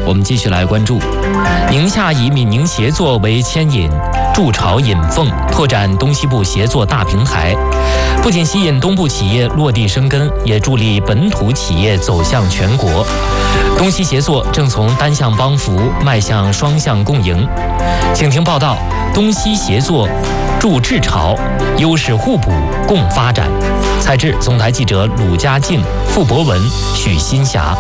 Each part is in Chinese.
我们继续来关注。宁夏以闽宁协作为牵引，筑巢引凤，拓展东西部协作大平台，不仅吸引东部企业落地生根，也助力本土企业走向全国。东西协作正从单向帮扶迈向双向共赢。请听报道：东西协作筑治巢，优势互补共发展。采制总台记者鲁佳静、傅博文、许新霞。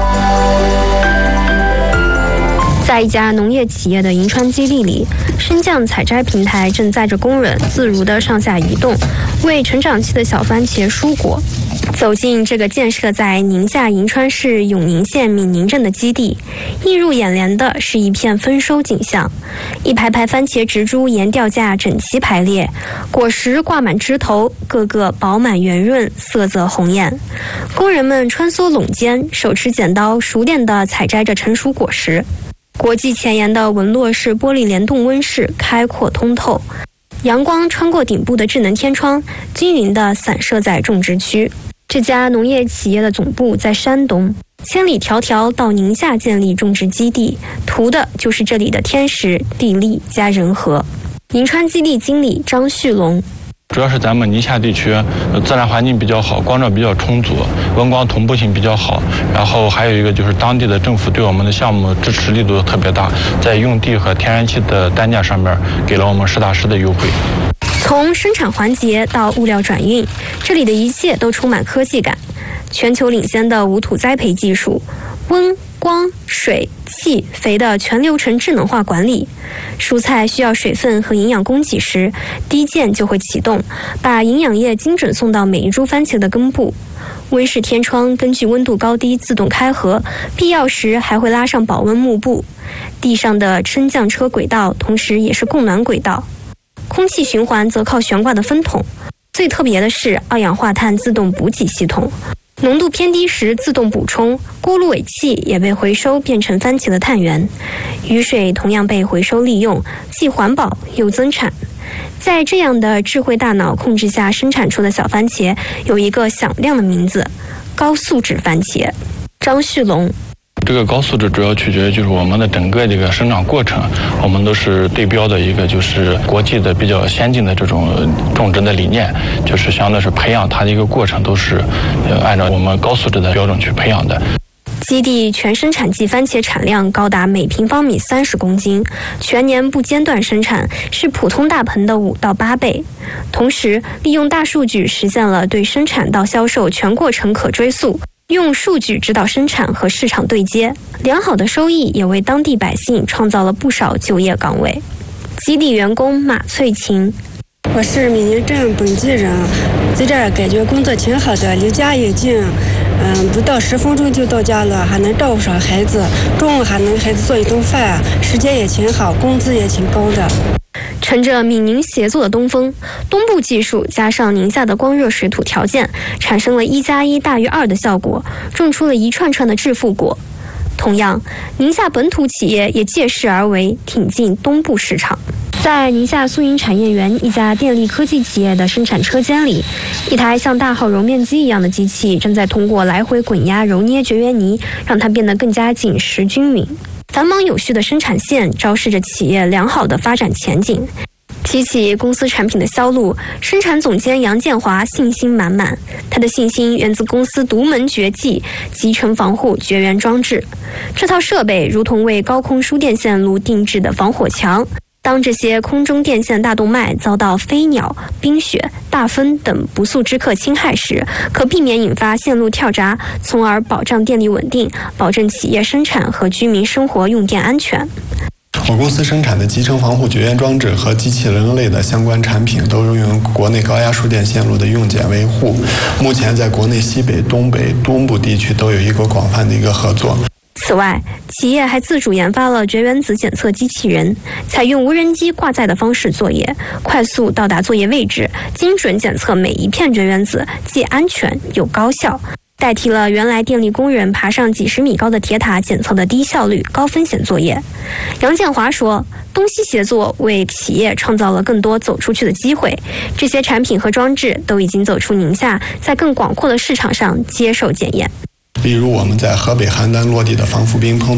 在一家农业企业的银川基地里，升降采摘平台正载着工人自如地上下移动，为成长期的小番茄疏果。走进这个建设在宁夏银川市永宁县闽宁镇的基地，映入眼帘的是一片丰收景象。一排排番茄植株沿吊架整齐排列，果实挂满枝头，个个饱满圆润，色泽红艳。工人们穿梭垄间，手持剪刀，熟练地采摘着成熟果实。国际前沿的纹络式玻璃联动温室开阔通透，阳光穿过顶部的智能天窗，均匀地散射在种植区。这家农业企业的总部在山东，千里迢迢到宁夏建立种植基地，图的就是这里的天时地利加人和。银川基地经理张旭龙。 主要是咱们宁夏地区自然环境比较好，光照比较充足，温光同步性比较好，然后还有一个就是当地的政府对我们的项目支持力度特别大，在用地和天然气的单价上面给了我们实打实的优惠。 从生产环节到物料转运，这里的一切都充满科技感。全球领先的无土栽培技术，温、光、水、气、肥的全流程智能化管理。蔬菜需要水分和营养供给时，第一键就会启动，把营养液精准送到每一株番茄的根部。温室天窗根据温度高低自动开合，必要时还会拉上保温幕布。地上的升降车轨道同时也是供暖轨道。空气循环则靠悬挂的分筒。最特别的是二氧化碳自动补给系统，浓度偏低时自动补充，锅炉尾气也被回收变成番茄的碳源，雨水同样被回收利用，既环保又增产。在这样的智慧大脑控制下生产出的小番茄有一个响亮的名字：高素质番茄。张旭龙。 这个高素质主要取决于就是我们的整个这个生长过程，我们都是对标的一个就是国际的比较先进的这种种植的理念，就是相当于是培养它的一个过程都是按照我们高素质的标准去培养的。 基地全生产季番茄产量高达每平方米30公斤，全年不间断生产，是普通大棚的5到8倍。同时，利用大数据实现了对生产到销售全过程可追溯，用数据指导生产和市场对接，良好的收益也为当地百姓创造了不少就业岗位。基地员工马翠琴。 我是闽宁镇本地人，在这儿感觉工作挺好的，离家也近，不到10分钟就到家了，还能照顾上孩子，中午还能给孩子做一顿饭，时间也挺好，工资也挺高的。 乘着闽宁协作的东风，东部技术加上宁夏的光热水土条件，产生了1+1大于2的效果，种出了一串串的致富果。同样，宁夏本土企业也借势而为，挺进东部市场。在宁夏苏营产业园一家电力科技企业的生产车间里，一台像大号揉面机一样的机器正在通过来回滚压揉捏绝缘泥，让它变得更加紧实均匀。繁忙有序的生产线昭示着企业良好的发展前景。提起公司产品的销路，生产总监杨建华信心满满。他的信心源自公司独门绝技——集成防护绝缘装置。这套设备如同为高空输电线路定制的防火墙。当这些空中电线大动脉遭到飞鸟、冰雪、大风等不速之客侵害时，可避免引发线路跳闸，从而保障电力稳定，保证企业生产和居民生活用电安全。 我公司生产的集成防护绝缘装置和机器人类的相关产品都用国内高压输电线路的用检维护，目前在国内西北、东北、东部地区都有一个广泛的一个合作。 此外，企业还自主研发了绝缘子检测机器人，采用无人机挂载的方式作业，快速到达作业位置，精准检测每一片绝缘子，既安全又高效，代替了原来电力工人爬上几十米高的铁塔检测的低效率、高风险作业。杨建华说，东西协作为企业创造了更多走出去的机会，这些产品和装置都已经走出宁夏，在更广阔的市场上接受检验。 例如我们在河北邯郸落地的防腐冰烹